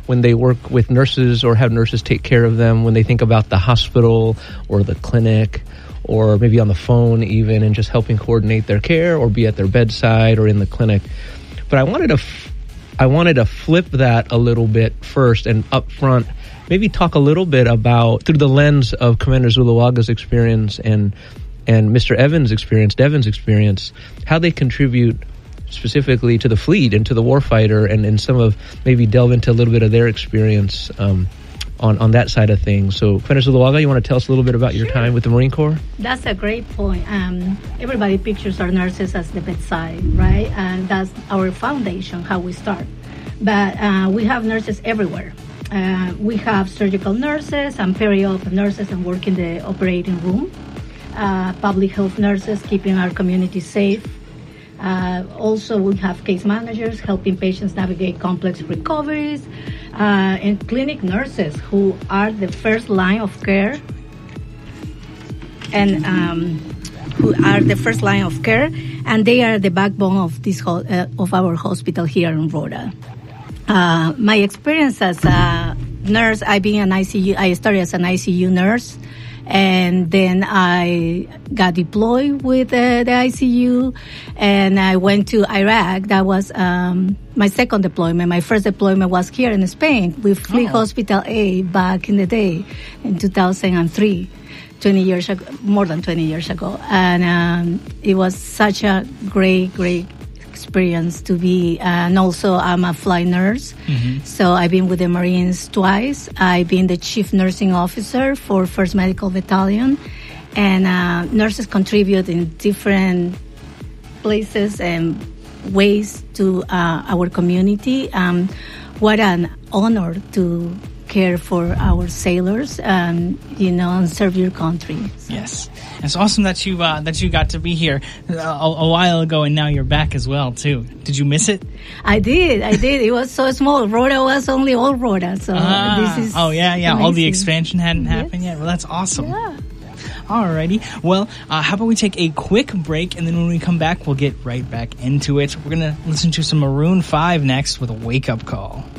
when they work with nurses or have nurses take care of them, when they think about the hospital or the clinic, or maybe on the phone even, and just helping coordinate their care or be at their bedside or in the clinic. But I wanted to flip that a little bit first and up front, maybe talk a little bit about, through the lens of Commander Zuluaga's experience and Mr. Evans' experience, Devon's experience, how they contribute specifically to the fleet and to the warfighter, and some of, maybe delve into a little bit of their experience on that side of things. So, Commander Zuluaga, you want to tell us a little bit about your time with the Marine Corps? That's a great point. Everybody pictures our nurses as the bedside, right? And that's our foundation, how we start. But we have nurses everywhere. We have surgical nurses and peri-op nurses and work in the operating room. Public health nurses keeping our community safe. Also, we have case managers helping patients navigate complex recoveries, and clinic nurses who are the first line of care, and they are the backbone of this of our hospital here in Rota. My experience as a nurse, I've been an ICU. I started as an ICU nurse. And then I got deployed with the ICU, and I went to Iraq. That was my second deployment. My first deployment was here in Spain with Fleet Hospital A back in the day, in 2003, 20 years ago, more than 20 years ago. And it was such a great experience to be, and also I'm a flight nurse. So I've been with the Marines twice. I've been the chief nursing officer for 1st Medical Battalion, and nurses contribute in different places and ways to our community. What an honor to care for our sailors and serve your country. So. Yes. It's awesome that you got to be here a while ago, and now you're back as well too. Did you miss it? I did. It was so small. Rota was only old Rota, so this is amazing. All the expansion hadn't happened yet. Well, that's awesome. Yeah. Alrighty. Well, how about we take a quick break, and then when we come back, we'll get right back into it. We're gonna listen to some Maroon 5 next with a Wake Up Call.